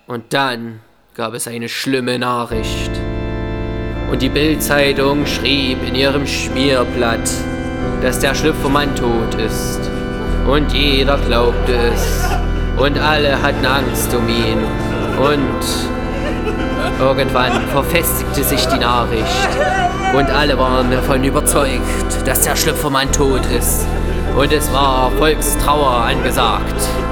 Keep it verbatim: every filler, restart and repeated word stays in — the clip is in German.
Und dann gab es eine schlimme Nachricht. Und die Bild-Zeitung schrieb in ihrem Schmierblatt, dass der Schlüpfermann tot ist. Und jeder glaubte es. Und alle hatten Angst um ihn. Und irgendwann verfestigte sich die Nachricht. Und alle waren davon überzeugt, dass der Schlüpfermann tot ist. Und es war Volkstrauer angesagt.